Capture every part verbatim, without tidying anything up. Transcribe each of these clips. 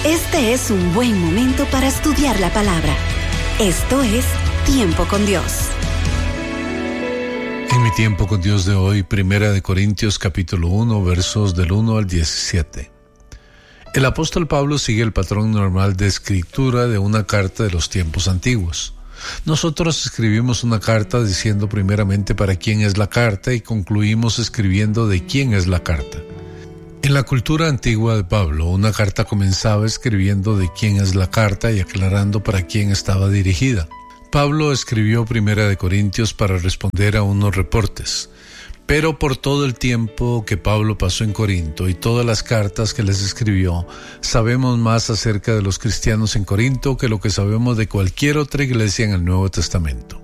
Este es un buen momento para estudiar la palabra. Esto es Tiempo con Dios. En mi tiempo con Dios de hoy, Primera de Corintios capítulo uno, versos del uno al diecisiete. El apóstol Pablo sigue el patrón normal de escritura de una carta de los tiempos antiguos. Nosotros escribimos una carta diciendo primeramente para quién es la carta y concluimos escribiendo de quién es la carta. En la cultura antigua de Pablo, una carta comenzaba escribiendo de quién es la carta y aclarando para quién estaba dirigida. Pablo escribió Primera de Corintios para responder a unos reportes. Pero por todo el tiempo que Pablo pasó en Corinto y todas las cartas que les escribió, sabemos más acerca de los cristianos en Corinto que lo que sabemos de cualquier otra iglesia en el Nuevo Testamento.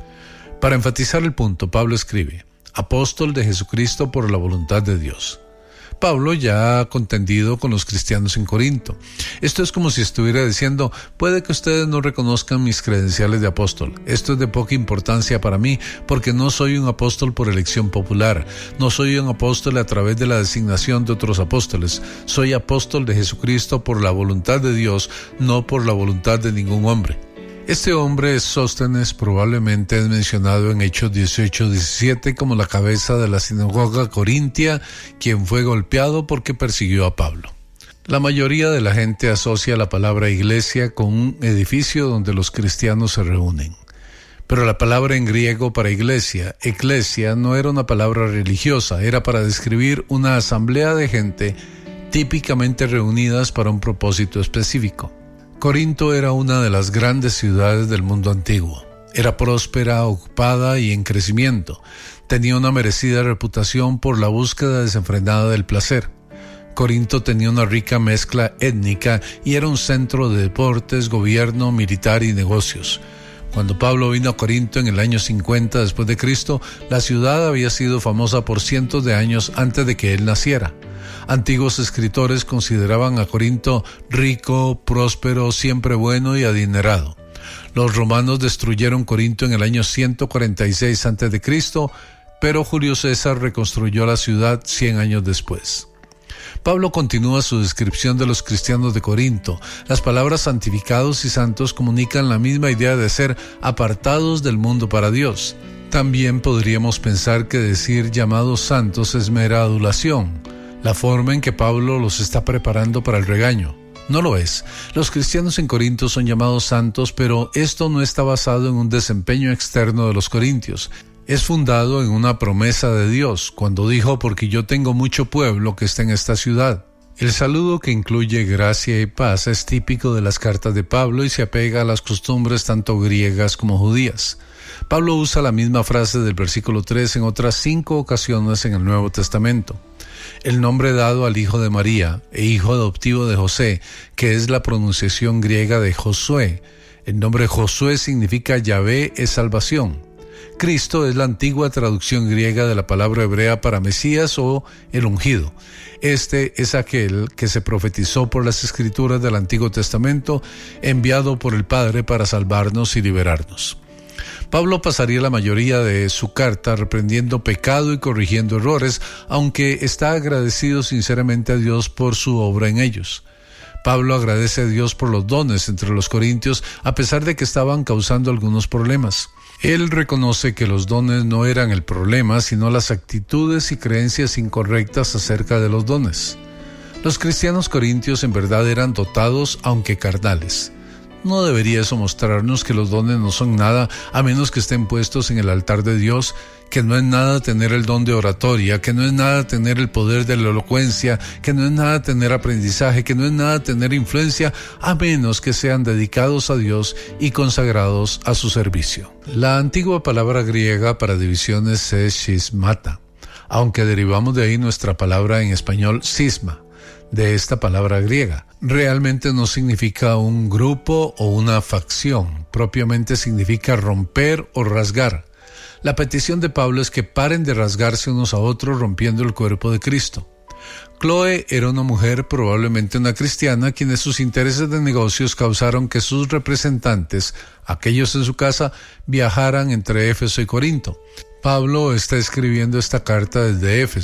Para enfatizar el punto, Pablo escribe: apóstol de Jesucristo por la voluntad de Dios. Pablo ya ha contendido con los cristianos en Corinto. Esto es como si estuviera diciendo: puede que ustedes no reconozcan mis credenciales de apóstol. Esto es de poca importancia para mí, porque no soy un apóstol por elección popular. No soy un apóstol a través de la designación de otros apóstoles. Soy apóstol de Jesucristo por la voluntad de Dios, no por la voluntad de ningún hombre. Este hombre, Sóstenes, probablemente es mencionado en Hechos dieciocho diecisiete como la cabeza de la sinagoga corintia, quien fue golpeado porque persiguió a Pablo. La mayoría de la gente asocia la palabra iglesia con un edificio donde los cristianos se reúnen. Pero la palabra en griego para iglesia, eklesia, no era una palabra religiosa, era para describir una asamblea de gente típicamente reunidas para un propósito específico. Corinto era una de las grandes ciudades del mundo antiguo. Era próspera, ocupada y en crecimiento. Tenía una merecida reputación por la búsqueda desenfrenada del placer. Corinto tenía una rica mezcla étnica y era un centro de deportes, gobierno, militar y negocios. Cuando Pablo vino a Corinto en el año cincuenta después de Cristo, la ciudad había sido famosa por cientos de años antes de que él naciera. Antiguos escritores consideraban a Corinto rico, próspero, siempre bueno y adinerado. Los romanos destruyeron Corinto en el año ciento cuarenta y seis antes de Cristo, pero Julio César reconstruyó la ciudad cien años después. Pablo continúa su descripción de los cristianos de Corinto. Las palabras santificados y santos comunican la misma idea de ser apartados del mundo para Dios. También podríamos pensar que decir llamados santos es mera adulación, la forma en que Pablo los está preparando para el regaño. No lo es. Los cristianos en Corinto son llamados santos, pero esto no está basado en un desempeño externo de los corintios. Es fundado en una promesa de Dios, cuando dijo: porque yo tengo mucho pueblo que está en esta ciudad. El saludo, que incluye gracia y paz, es típico de las cartas de Pablo y se apega a las costumbres tanto griegas como judías. Pablo usa la misma frase del versículo tres en otras cinco ocasiones en el Nuevo Testamento. El nombre dado al hijo de María e hijo adoptivo de José, que es la pronunciación griega de Josué. El nombre Josué significa Yahvé es salvación. Cristo es la antigua traducción griega de la palabra hebrea para Mesías o el ungido. Este es aquel que se profetizó por las escrituras del Antiguo Testamento, enviado por el Padre para salvarnos y liberarnos. Pablo pasaría la mayoría de su carta reprendiendo pecado y corrigiendo errores, aunque está agradecido sinceramente a Dios por su obra en ellos. Pablo agradece a Dios por los dones entre los corintios, a pesar de que estaban causando algunos problemas. Él reconoce que los dones no eran el problema, sino las actitudes y creencias incorrectas acerca de los dones. Los cristianos corintios en verdad eran dotados, aunque carnales. ¿No debería eso mostrarnos que los dones no son nada a menos que estén puestos en el altar de Dios? Que no es nada tener el don de oratoria, que no es nada tener el poder de la elocuencia, que no es nada tener aprendizaje, que no es nada tener influencia, a menos que sean dedicados a Dios y consagrados a su servicio. La antigua palabra griega para divisiones es schismata, aunque derivamos de ahí nuestra palabra en español cisma, de esta palabra griega. Realmente no significa un grupo o una facción, propiamente significa romper o rasgar. La petición de Pablo es que paren de rasgarse unos a otros rompiendo el cuerpo de Cristo. Chloe era una mujer, probablemente una cristiana, quienes sus intereses de negocios causaron que sus representantes, aquellos en su casa, viajaran entre Éfeso y Corinto. Pablo está escribiendo esta carta desde Éfeso.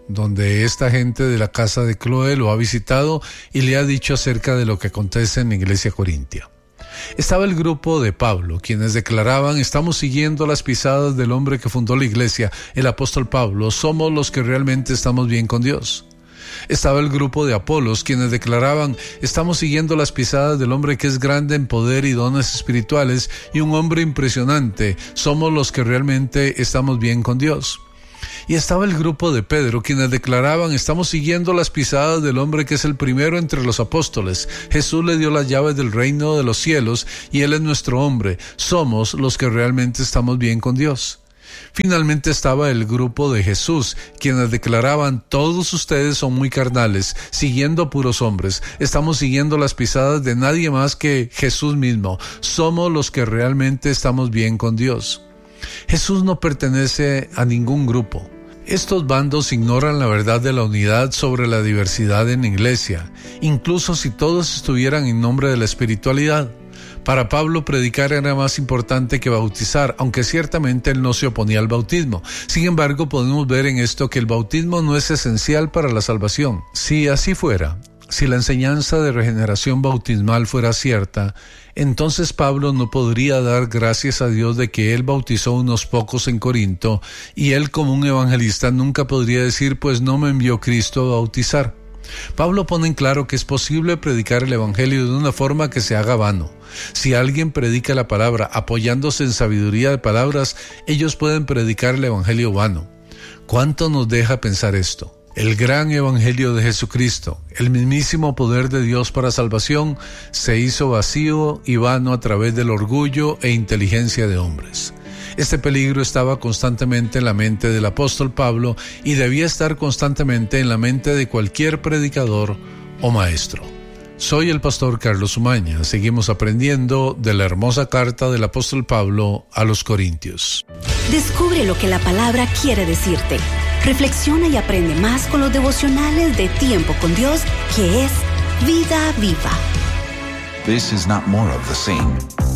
donde esta gente de la casa de Cloé lo ha visitado y le ha dicho acerca de lo que acontece en la iglesia corintia. Estaba el grupo de Pablo, quienes declaraban: estamos siguiendo las pisadas del hombre que fundó la iglesia, el apóstol Pablo, somos los que realmente estamos bien con Dios. Estaba el grupo de Apolos, quienes declaraban: estamos siguiendo las pisadas del hombre que es grande en poder y dones espirituales y un hombre impresionante, somos los que realmente estamos bien con Dios. Y estaba el grupo de Pedro, quienes declaraban: estamos siguiendo las pisadas del hombre que es el primero entre los apóstoles. Jesús le dio las llaves del reino de los cielos y Él es nuestro hombre. Somos los que realmente estamos bien con Dios. Finalmente estaba el grupo de Jesús, quienes declaraban: todos ustedes son muy carnales, siguiendo a puros hombres. Estamos siguiendo las pisadas de nadie más que Jesús mismo. Somos los que realmente estamos bien con Dios. Jesús no pertenece a ningún grupo. Estos bandos ignoran la verdad de la unidad sobre la diversidad en la iglesia, incluso si todos estuvieran en nombre de la espiritualidad. Para Pablo, predicar era más importante que bautizar, aunque ciertamente él no se oponía al bautismo. Sin embargo, podemos ver en esto que el bautismo no es esencial para la salvación. Si así fuera, si la enseñanza de regeneración bautismal fuera cierta, entonces Pablo no podría dar gracias a Dios de que él bautizó unos pocos en Corinto, y él como un evangelista nunca podría decir: pues no me envió Cristo a bautizar. Pablo pone en claro que es posible predicar el evangelio de una forma que se haga vano. Si alguien predica la palabra apoyándose en sabiduría de palabras, ellos pueden predicar el evangelio vano. ¿Cuánto nos deja pensar esto? El gran evangelio de Jesucristo, el mismísimo poder de Dios para salvación, se hizo vacío y vano a través del orgullo e inteligencia de hombres. Este peligro estaba constantemente en la mente del apóstol Pablo y debía estar constantemente en la mente de cualquier predicador o maestro. Soy el pastor Carlos Umaña. Seguimos aprendiendo de la hermosa carta del apóstol Pablo a los Corintios. Descubre lo que la palabra quiere decirte. Reflexiona y aprende más con los devocionales de Tiempo con Dios, que es Vida Viva. This is not more of the same.